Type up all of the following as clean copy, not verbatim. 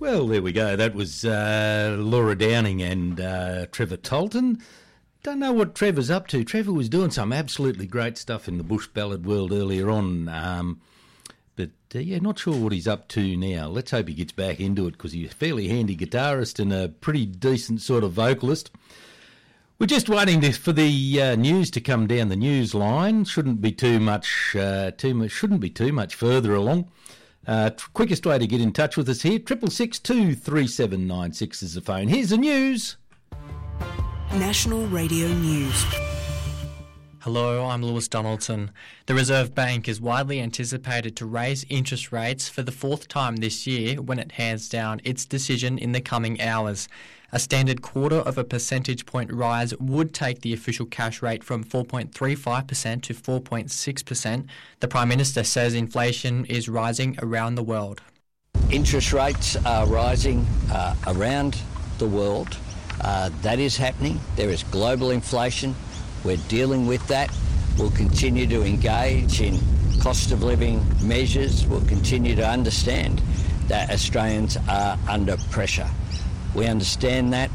Well, there we go. That was Laura Downing and Trevor Tolton. Don't know what Trevor's up to. Trevor was doing some absolutely great stuff in the bush ballad world earlier on, but not sure what he's up to now. Let's hope he gets back into it because he's a fairly handy guitarist and a pretty decent sort of vocalist. We're just waiting for the news to come down the news line. Shouldn't be too much further along. Quickest way to get in touch with us here, 662 3796 is the phone. Here's the news. National Radio News. Hello, I'm Lewis Donaldson. The Reserve Bank is widely anticipated to raise interest rates for the fourth time this year when it hands down its decision in the coming hours. A standard 0.25 percentage point rise would take the official cash rate from 4.35% to 4.6%. The Prime Minister says inflation is rising around the world. Interest rates are rising around the world. That is happening. There is global inflation. We're dealing with that. We'll continue to engage in cost of living measures. We'll continue to understand that Australians are under pressure. We understand that.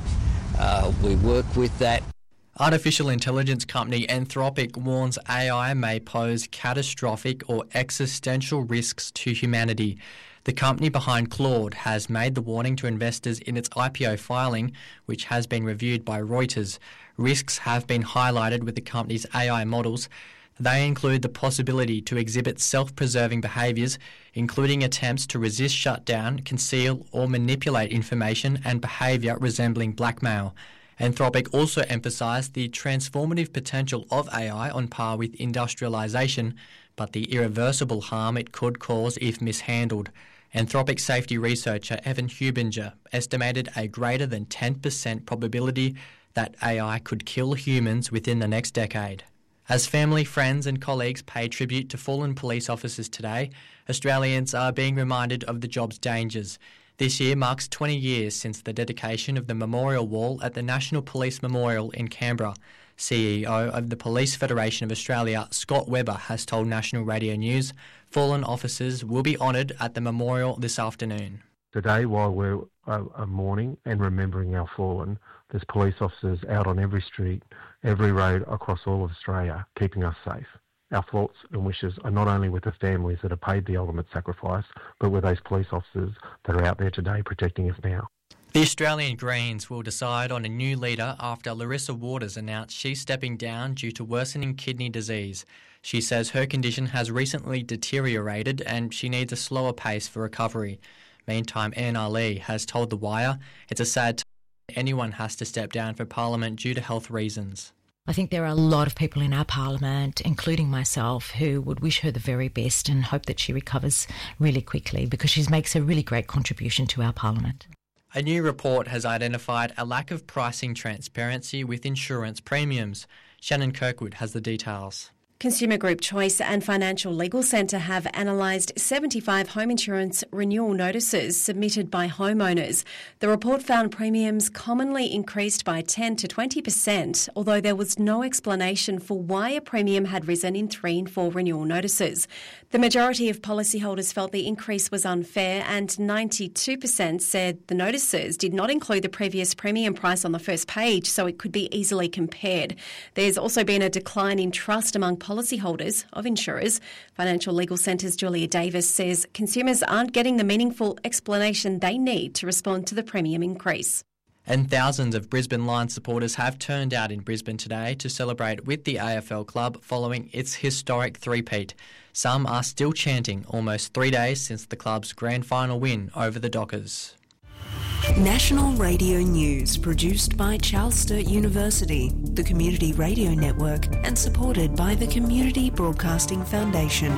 We work with that. Artificial intelligence company Anthropic warns AI may pose catastrophic or existential risks to humanity. The company behind Claude has made the warning to investors in its IPO filing, which has been reviewed by Reuters. Risks have been highlighted with the company's AI models. They include the possibility to exhibit self-preserving behaviours, including attempts to resist shutdown, conceal or manipulate information and behaviour resembling blackmail. Anthropic also emphasised the transformative potential of AI on par with industrialisation, but the irreversible harm it could cause if mishandled. Anthropic safety researcher Evan Hubinger estimated a greater than 10% probability that AI could kill humans within the next decade. As family, friends and colleagues pay tribute to fallen police officers today, Australians are being reminded of the job's dangers. This year marks 20 years since the dedication of the memorial wall at the National Police Memorial in Canberra. CEO of the Police Federation of Australia, Scott Webber, has told National Radio News fallen officers will be honoured at the memorial this afternoon. Today, while we're mourning and remembering our fallen, there's police officers out on every street, every road across all of Australia, keeping us safe. Our thoughts and wishes are not only with the families that have paid the ultimate sacrifice, but with those police officers that are out there today protecting us now. The Australian Greens will decide on a new leader after Larissa Waters announced she's stepping down due to worsening kidney disease. She says her condition has recently deteriorated and she needs a slower pace for recovery. Meantime, Anne Ali has told The Wire it's a sad time anyone has to step down for Parliament due to health reasons. I think there are a lot of people in our Parliament, including myself, who would wish her the very best and hope that she recovers really quickly because she makes a really great contribution to our Parliament. A new report has identified a lack of pricing transparency with insurance premiums. Shannon Kirkwood has the details. Consumer Group Choice and Financial Legal Centre have analysed 75 home insurance renewal notices submitted by homeowners. The report found premiums commonly increased by 10 to 20%, although there was no explanation for why a premium had risen in 3 and 4 renewal notices. The majority of policyholders felt the increase was unfair and 92% said the notices did not include the previous premium price on the first page, so it could be easily compared. There's also been a decline in trust among policyholders of insurers. Financial Legal Centre's Julia Davis says consumers aren't getting the meaningful explanation they need to respond to the premium increase. And thousands of Brisbane Lions supporters have turned out in Brisbane today to celebrate with the AFL club following its historic three-peat. Some are still chanting almost 3 days since the club's grand final win over the Dockers. National Radio News, produced by Charles Sturt University, the Community Radio Network, and supported by the Community Broadcasting Foundation.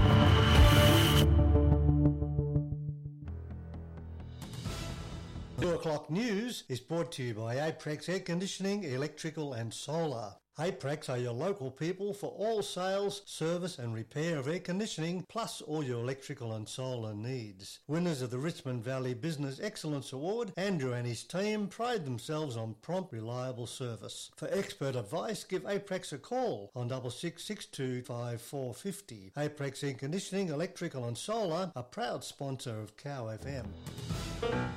2 o'clock news is brought to you by Aprex Air Conditioning, Electrical and Solar. Aprex are your local people for all sales, service and repair of air conditioning, plus all your electrical and solar needs. Winners of the Richmond Valley Business Excellence Award, Andrew and his team pride themselves on prompt, reliable service. For expert advice, give Aprex a call on 66625450. Aprex Air Conditioning, Electrical and Solar, a proud sponsor of Cow FM.